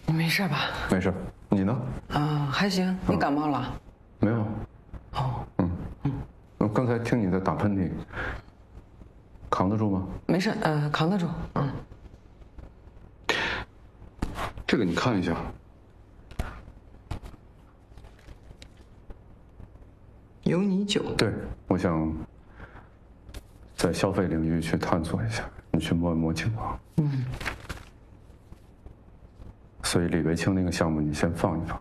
你没事吧？ 没事，你呢？ 还行。你感冒了？ 没有。 哦。 我刚才听你在打喷嚏，扛得住吗？ 没事，扛得住。 这个你看一下。 有你酒。 对，我想在消费领域去探索一下，你去摸一摸情况。所以李维清那个项目你先放一放。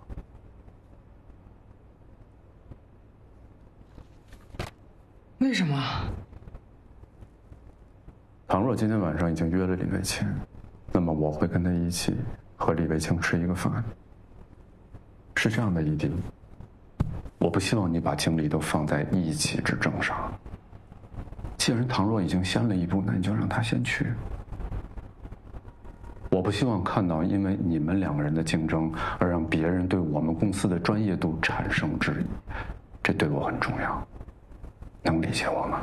为什么？ 倘若今天晚上已经约了李维清，那么我会跟他一起和李维清吃一个饭。是这样的，一定。我不希望你把精力都放在一己之争上。既然倘若已经先了一步，那你就让他先去。我不希望看到因为你们两个人的竞争而让别人对我们公司的专业度产生质疑，这对我很重要。能理解我吗？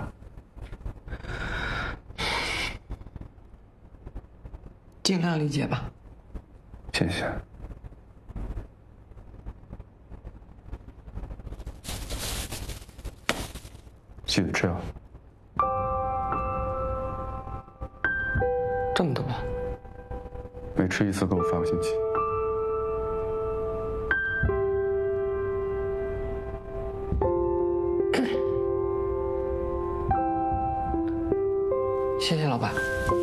尽量理解吧。 谢谢。记得吃啊。 这么多？ 每吃一次给我发个信息。 谢谢老板。